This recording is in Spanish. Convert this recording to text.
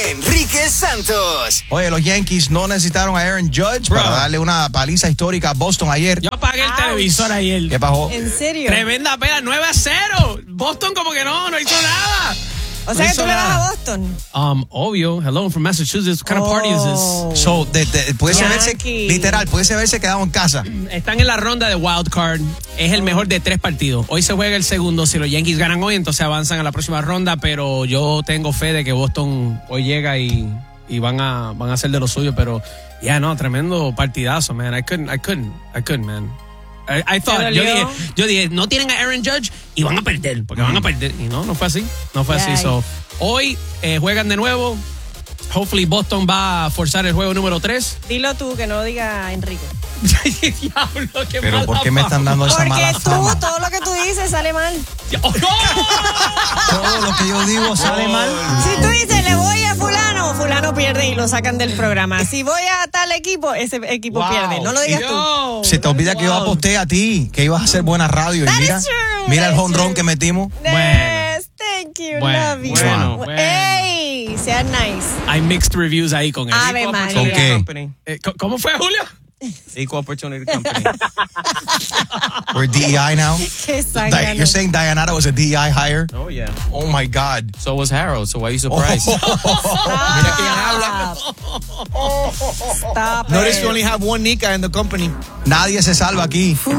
Enrique Santos. Oye, los Yankees no necesitaron a Aaron Judge para darle una paliza histórica a Boston ayer. Yo apagué el televisor ayer. ¿Qué pasó? ¿En serio? Tremenda pela, 9-0. Boston como que no hizo nada. O sea que tú le vas a Boston. Obvio. Hello from Massachusetts. What kind of party is this? So, puede haberse, Yankees. literal, puede haberse quedado en casa. Están en la ronda de wild card. Es el mejor de 3 partidos. Hoy se juega el segundo. Si los Yankees ganan hoy, entonces avanzan a la próxima ronda. Pero yo tengo fe de que Boston hoy llega y van a hacer de lo suyo. Pero no, tremendo partidazo, man. I couldn't, man. I thought, yo dije, no tienen a Aaron Judge y van a perder, porque van a perder. Y no fue así. No fue así. So, hoy juegan de nuevo. Hopefully Boston va a forzar el juego número 3. Dilo tú, que no lo diga Enrique. Diablo, qué Pero mala ¿por qué me están dando esa mala Porque tú, fama? todo lo que tú dices sale mal. ¡Oh, no! Todo lo que yo digo sale mal. Si tú dices, le voy a fulano pierde y lo sacan del programa. Si voy a tal equipo, ese equipo pierde. No lo digas tú. Se te olvida que yo aposté a ti, que ibas a hacer buena radio. Y That mira, is true, mira that el is home run true. que metimos. Yes, thank you, love you. Bueno. Ey, sean nice. Hay mixed reviews ahí con él. Ave María. ¿Con qué? Company. ¿Cómo fue, Julio? Equal Opportunity Company. We're DEI now. Qué zángano. You're saying Dianata was a DEI hire? Oh, yeah. Oh, my God. So was Harold, so why are you surprised? Mira quién habla. Stop Notice it. we only have one Nika in the company. Nadie se salva aquí.